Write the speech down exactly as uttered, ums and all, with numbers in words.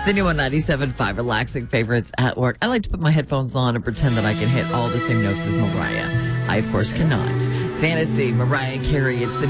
The new one, ninety-seven point five, relaxing favorites at work. I like to put my headphones on and pretend that I can hit all the same notes as Mariah. I, of course, cannot. Fantasy, Mariah Carey. It's the